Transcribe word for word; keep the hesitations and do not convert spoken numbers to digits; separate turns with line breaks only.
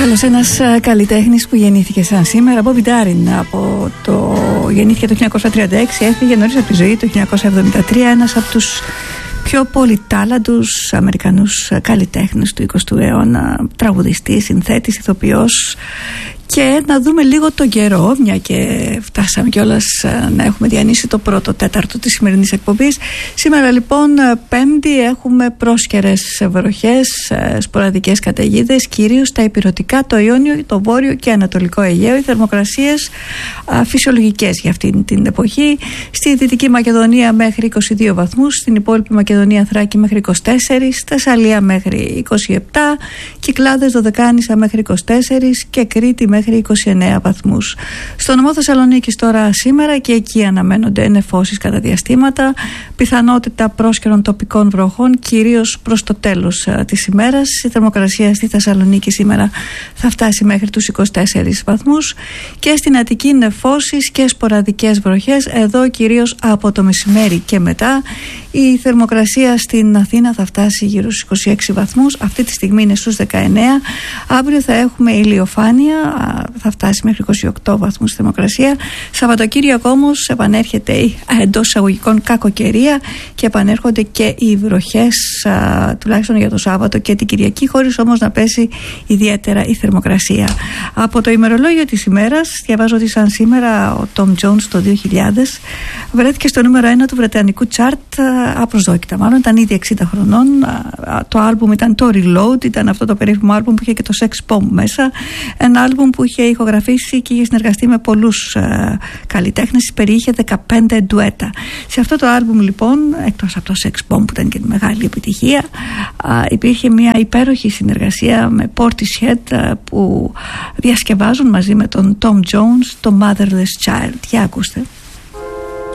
Άλλος ένας καλλιτέχνης που γεννήθηκε σαν σήμερα, Bobby Darin, από το... γεννήθηκε το χίλια εννιακόσια τριάντα έξι, έφυγε νωρίς από τη ζωή το χίλια εννιακόσια εβδομήντα τρία, ένας από τους πιο πολυτάλαντους Αμερικανούς καλλιτέχνες του εικοστού αιώνα, τραγουδιστής, συνθέτης, ηθοποιός. Και να δούμε λίγο τον καιρό, μια και φτάσαμε κιόλας να έχουμε διανύσει το πρώτο τέταρτο της σημερινής εκπομπής. Σήμερα λοιπόν Πέμπτη έχουμε πρόσκαιρες βροχές, σποραδικές καταιγίδες, κυρίως στα ηπειρωτικά, το Ιόνιο, το Βόρειο και Ανατολικό Αιγαίο. Οι θερμοκρασίες α, φυσιολογικές για αυτή την εποχή. Στη Δυτική Μακεδονία μέχρι είκοσι δύο βαθμούς, στην υπόλοιπη Μακεδονία Θράκη μέχρι είκοσι τέσσερα, Θεσσαλία μέχρι είκοσι επτά, Κυκλάδες Δωδεκάνησα μέχρι είκοσι τέσσερα και Κρήτη μέχρι είκοσι εννέα βαθμούς. Στο νομό Θεσσαλονίκης τώρα σήμερα και εκεί αναμένονται νεφώσεις κατά διαστήματα, πιθανότητα πρόσκαιρων τοπικών βροχών κυρίως προς το τέλος α, της ημέρας. Η θερμοκρασία στη Θεσσαλονίκη σήμερα θα φτάσει μέχρι τους είκοσι τέσσερις βαθμούς και στην Αττική νεφώσεις και σποραδικές βροχές, εδώ κυρίως από το μεσημέρι και μετά. Η θερμοκρασία στην Αθήνα θα φτάσει γύρω στους είκοσι έξι βαθμούς, αυτή τη στιγμή είναι στους δεκαεννέα. Αύριο θα έχουμε ηλιοφάνεια, θα φτάσει μέχρι είκοσι οκτώ βαθμούς θερμοκρασία. Σαββατοκύριακο όμως επανέρχεται η εντός εισαγωγικών κακοκαιρία και επανέρχονται και οι βροχές, α, τουλάχιστον για το Σάββατο και την Κυριακή, χωρίς όμως να πέσει ιδιαίτερα η θερμοκρασία. Από το ημερολόγιο της ημέρας διαβάζω ότι σαν σήμερα ο Tom Jones το δύο χιλιάδες βρέθηκε στο νούμερο ένα του βρετανικού chart, απροσδόκητα μάλλον, ήταν ήδη εξήντα χρονών. Το άλμπουμ ήταν το Reload, ήταν αυτό το περίφημο άλμπουμ που είχε και το Sex Bomb μέσα, ένα άλμπουμ που είχε ηχογραφήσει και είχε συνεργαστεί με πολλούς uh, καλλιτέχνες, περιείχε δεκαπέντε ντουέτα. Σε αυτό το άλμπουμ λοιπόν, εκτός από το Sex Bomb που ήταν και τη μεγάλη επιτυχία, uh, υπήρχε μια υπέροχη συνεργασία με Portishead uh, που διασκευάζουν μαζί με τον Tom Jones το Motherless Child. Για ακούστε.